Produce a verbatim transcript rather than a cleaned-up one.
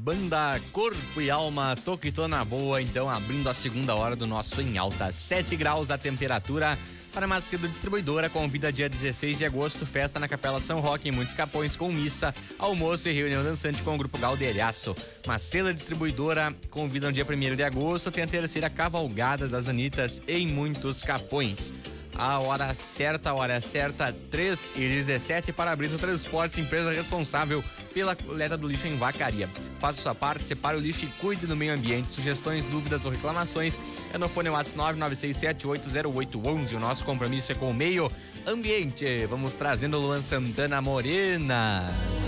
banda Corpo e Alma, Toquitô na Boa, então abrindo a segunda hora do nosso Em Alta. sete graus a temperatura. Para Macedo Distribuidora, convida dia dezesseis de agosto, festa na Capela São Roque, em Muitos Capões, com missa, almoço e reunião dançante com o Grupo Galdeiraço. Macedo Distribuidora convida no dia primeiro de agosto, tem a terceira cavalgada das Anitas em Muitos Capões. A hora certa, a hora certa, três e dezessete, Para-Brisa Transportes, empresa responsável pela coleta do lixo em Vacaria. Faça sua parte, separe o lixo e cuide do meio ambiente. Sugestões, dúvidas ou reclamações é no fone WhatsApp nove nove seis sete oito zero oito um um. O nosso compromisso é com o meio ambiente. Vamos trazendo Luan Santana Morena.